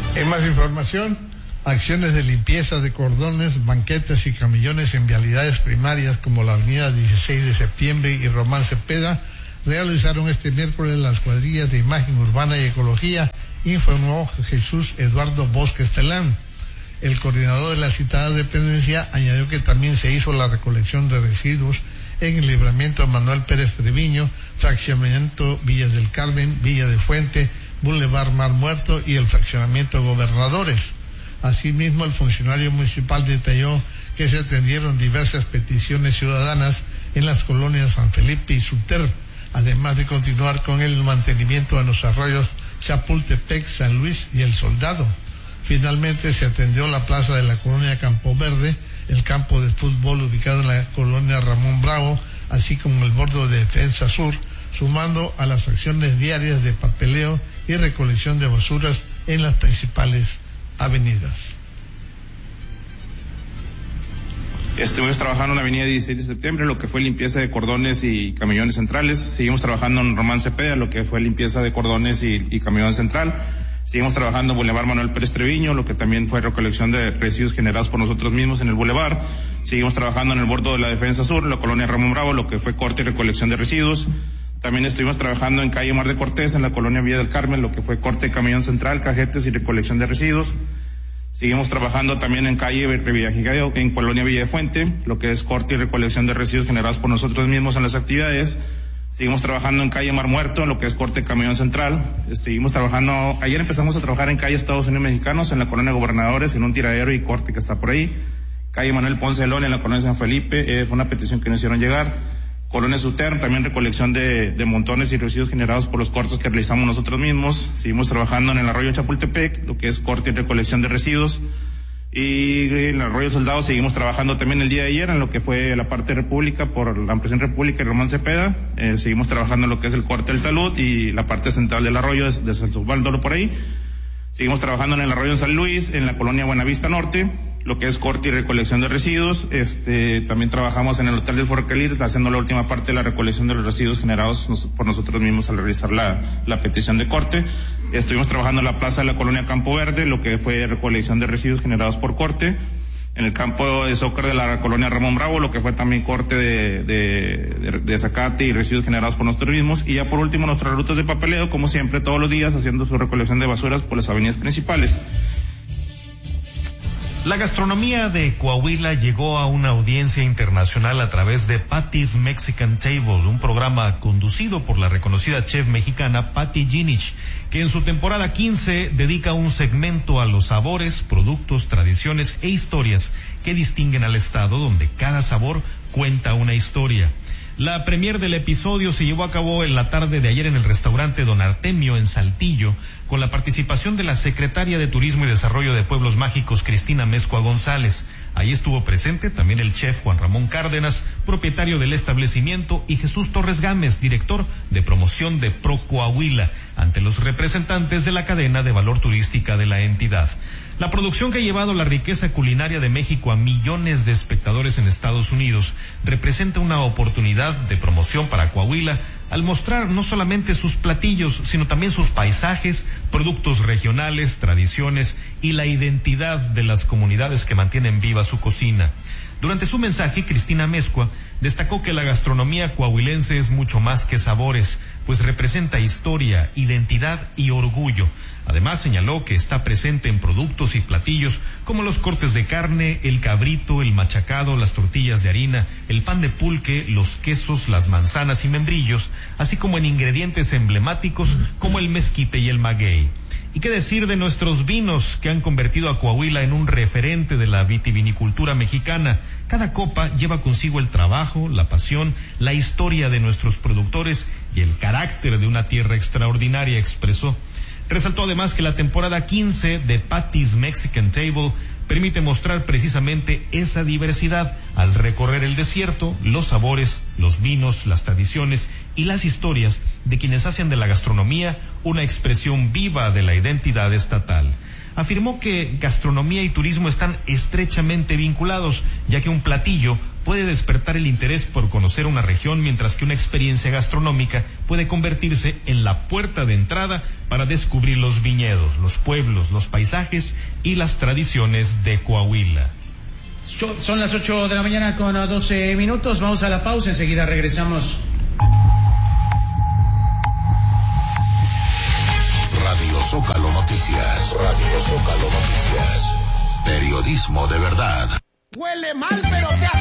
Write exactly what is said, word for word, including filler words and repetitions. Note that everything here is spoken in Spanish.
En más información, acciones de limpieza de cordones, banquetas y camellones en vialidades primarias como la avenida dieciséis de septiembre y Román Cepeda realizaron este miércoles las cuadrillas de imagen urbana y ecología, informó Jesús Eduardo Bosque Estelán. El coordinador de la citada dependencia añadió que también se hizo la recolección de residuos en el libramiento Manuel Pérez Treviño, fraccionamiento Villas del Carmen, Villa de Fuente, Boulevard Mar Muerto y el fraccionamiento Gobernadores. Asimismo, el funcionario municipal detalló que se atendieron diversas peticiones ciudadanas en las colonias San Felipe y Suter, además de continuar con el mantenimiento de los arroyos Chapultepec, San Luis y El Soldado. Finalmente se atendió la plaza de la colonia Campo Verde, el campo de fútbol ubicado en la colonia Ramón Bravo, así como el bordo de Defensa Sur, sumando a las acciones diarias de papeleo y recolección de basuras en las principales avenidas. Estuvimos trabajando en la avenida dieciséis de septiembre, lo que fue limpieza de cordones y camellones centrales. Seguimos trabajando en Román Cepeda, lo que fue limpieza de cordones y, y camellón central. Seguimos trabajando en Boulevard Manuel Pérez Treviño, lo que también fue recolección de residuos generados por nosotros mismos en el Boulevard. Seguimos trabajando en el bordo de la Defensa Sur, la colonia Ramón Bravo, lo que fue corte y recolección de residuos. También estuvimos trabajando en calle Mar de Cortés, en la colonia Villa del Carmen, lo que fue corte de camellón central, cajetes y recolección de residuos. Seguimos trabajando también en calle Revillagigedo, en colonia Villa de Fuente, lo que es corte y recolección de residuos generados por nosotros mismos en las actividades. Seguimos trabajando en calle Mar Muerto, lo que es corte de camión central. Seguimos trabajando, ayer empezamos a trabajar en calle Estados Unidos Mexicanos, en la colonia Gobernadores, en un tiradero y corte que está por ahí. Calle Manuel Ponce de León, en la colonia San Felipe, eh, fue una petición que nos hicieron llegar. Colonia Suter, también recolección de, de montones y residuos generados por los cortes que realizamos nosotros mismos. Seguimos trabajando en el arroyo Chapultepec, lo que es corte y recolección de residuos. Y en el arroyo Soldado seguimos trabajando también el día de ayer en lo que fue la parte de República por la ampliación República y Román Cepeda. Eh, seguimos trabajando en lo que es el corte del talud y la parte central del arroyo de, de San Osvaldo por ahí. Seguimos trabajando en el arroyo San Luis, en la colonia Buenavista Norte, lo que es corte y recolección de residuos. Este, también trabajamos en el hotel del Forcalir, haciendo la última parte de la recolección de los residuos generados nos, por nosotros mismos al realizar la, la petición de corte. Estuvimos trabajando en la plaza de la colonia Campo Verde, lo que fue recolección de residuos generados por corte. En el campo de Zócar de la colonia Ramón Bravo, lo que fue también corte de, de, de, de zacate y residuos generados por nosotros mismos. Y ya por último, nuestras rutas de papeleo, como siempre, todos los días, haciendo su recolección de basuras por las avenidas principales. La gastronomía de Coahuila llegó a una audiencia internacional a través de Patty's Mexican Table, un programa conducido por la reconocida chef mexicana Patty Ginich, que en su temporada quince dedica un segmento a los sabores, productos, tradiciones e historias que distinguen al estado, donde cada sabor cuenta una historia. La premier del episodio se llevó a cabo en la tarde de ayer en el restaurante Don Artemio en Saltillo, con la participación de la secretaria de Turismo y Desarrollo de Pueblos Mágicos, Cristina Mezcua González. Ahí estuvo presente también el chef Juan Ramón Cárdenas, propietario del establecimiento, y Jesús Torres Gámez, director de promoción de Pro Coahuila, ante los representantes de la cadena de valor turística de la entidad. La producción que ha llevado la riqueza culinaria de México a millones de espectadores en Estados Unidos representa una oportunidad de promoción para Coahuila al mostrar no solamente sus platillos, sino también sus paisajes, productos regionales, tradiciones y la identidad de las comunidades que mantienen viva su cocina. Durante su mensaje, Cristina Mezcua destacó que la gastronomía coahuilense es mucho más que sabores, pues representa historia, identidad y orgullo. Además, señaló que está presente en productos y platillos como los cortes de carne, el cabrito, el machacado, las tortillas de harina, el pan de pulque, los quesos, las manzanas y membrillos, así como en ingredientes emblemáticos como el mezquite y el maguey. ¿Y qué decir de nuestros vinos que han convertido a Coahuila en un referente de la vitivinicultura mexicana? Cada copa lleva consigo el trabajo, la pasión, la historia de nuestros productores y el carácter de una tierra extraordinaria, expresó. Resaltó además que la temporada quince de Patty's Mexican Table permite mostrar precisamente esa diversidad al recorrer el desierto, los sabores, los vinos, las tradiciones y las historias de quienes hacen de la gastronomía una expresión viva de la identidad estatal. Afirmó que gastronomía y turismo están estrechamente vinculados, ya que un platillo puede despertar el interés por conocer una región, mientras que una experiencia gastronómica puede convertirse en la puerta de entrada para descubrir los viñedos, los pueblos, los paisajes y las tradiciones de Coahuila. Son las ocho de la mañana con doce minutos, vamos a la pausa, enseguida regresamos. Radio Zócalo Noticias, Radio Zócalo Noticias, periodismo de verdad. Huele mal, pero te